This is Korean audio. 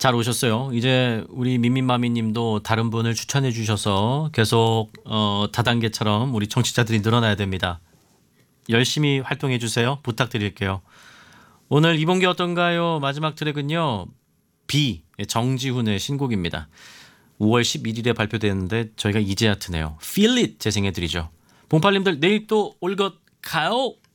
잘 오셨어요. 이제 우리 민민마미님도 다른 분을 추천해 주셔서 계속 다단계처럼 우리 청취자들이 늘어나야 됩니다. 열심히 활동해 주세요. 부탁드릴게요. 오늘 이번 게 어떤가요? 마지막 트랙은요. 비 정지훈의 신곡입니다. 5월 11일에 발표됐는데 저희가 이제야 트네요. Feel It 재생해 드리죠. 봉팔님들 내일 또 올 것 가요.